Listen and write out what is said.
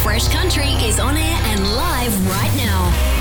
Fresh Country is on air and live right now.